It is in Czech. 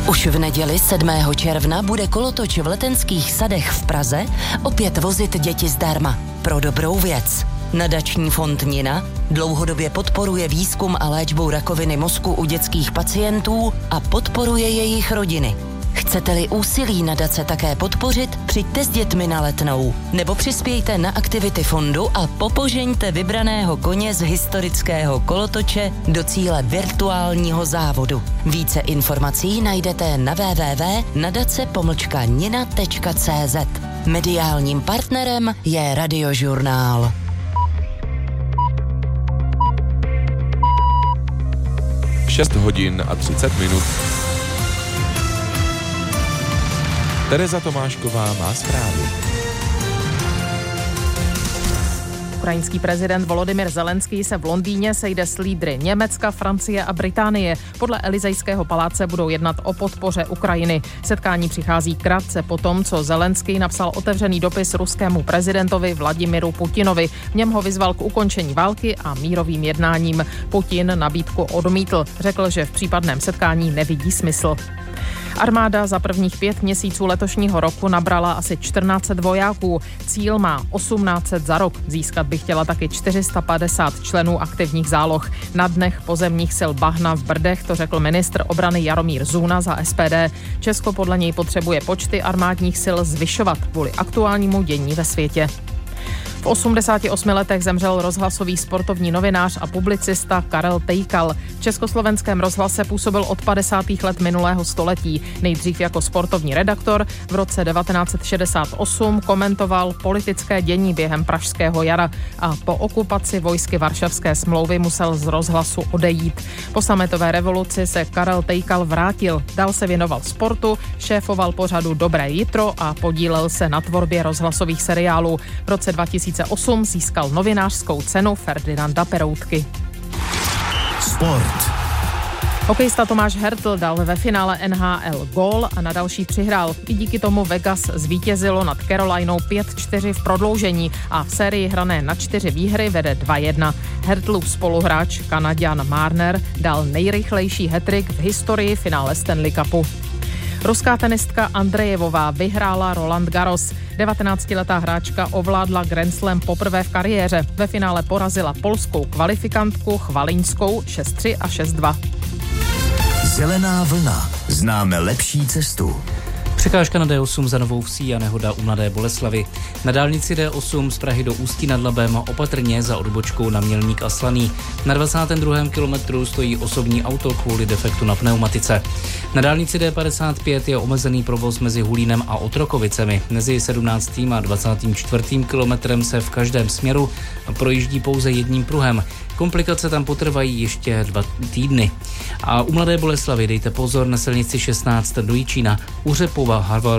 Už v neděli 7. června bude kolotoč v Letenských sadech v Praze opět vozit děti zdarma. Pro dobrou věc. Nadační fond Nina dlouhodobě podporuje výzkum a léčbu rakoviny mozku u dětských pacientů a podporuje jejich rodiny. Chcete-li úsilí nadace také podpořit, přijďte s dětmi na Letnou nebo přispějte na aktivity fondu a popožeňte vybraného koně z historického kolotoče do cíle virtuálního závodu. Více informací najdete na www.nadace-nina.cz. Mediálním partnerem je Radiožurnál. Šest hodin a 30 minut. Tereza Tomášková má zprávy. Ukrajinský prezident Volodymyr Zelenský se v Londýně sejde s lídry Německa, Francie a Británie. Podle Elysejského paláce budou jednat o podpoře Ukrajiny. Setkání přichází krátce po tom, co Zelenský napsal otevřený dopis ruskému prezidentovi Vladimiru Putinovi. V něm ho vyzval k ukončení války a mírovým jednáním. Putin nabídku odmítl. Řekl, že v případném setkání nevidí smysl. Armáda za prvních 5 měsíců letošního roku nabrala asi 1400 vojáků. Cíl má 1800 za rok. Získat by chtěla taky 450 členů aktivních záloh. Na dnech pozemních sil Bahna v Brdech to řekl ministr obrany Jaromír Zuna za SPD. Česko podle něj potřebuje počty armádních sil zvyšovat kvůli aktuálnímu dění ve světě. V 88 letech zemřel rozhlasový sportovní novinář a publicista Karel Tejkal. V Československém rozhlase působil od 50. let minulého století. Nejdřív jako sportovní redaktor, v roce 1968 komentoval politické dění během Pražského jara a po okupaci vojsky Varšavské smlouvy musel z rozhlasu odejít. Po sametové revoluci se Karel Tejkal vrátil, dál se věnoval sportu, šéfoval pořadu Dobré jitro a podílel se na tvorbě rozhlasových seriálů. V roce 2008 získal novinářskou cenu Ferdinanda Peroutky. Sport. Hokejista Tomáš Hertl dal ve finále NHL gól a na další přihrál. I díky tomu Vegas zvítězilo nad Carolinou 5-4 v prodloužení a v sérii hrané na 4 výhry vede 2-1. Hertlův spoluhráč Kanaďan Marner dal nejrychlejší hat-trick v historii finále Stanley Cupu. Ruská tenistka Andrejevová vyhrála Roland Garros. 19letá hráčka ovládla Grand Slam poprvé v kariéře. Ve finále porazila polskou kvalifikantku Chvaliňskou 6-3 a 6-2. Zelená vlna. Známe lepší cestu. Překážka na D8 za Novou Vsí a nehoda u Mladé Boleslavi. Na dálnici D8 z Prahy do Ústí nad Labem opatrně za odbočkou na Mělník a Slaný. Na 22. kilometru stojí osobní auto kvůli defektu na pneumatice. Na dálnici D55 je omezený provoz mezi Hulínem a Otrokovicemi. Mezi 17. a 24. kilometrem se v každém směru projíždí pouze jedním pruhem. Komplikace tam potrvají ještě 2 týdny. A u Mladé Boleslavy dejte pozor na silnici 16 do Jičína. U Řepova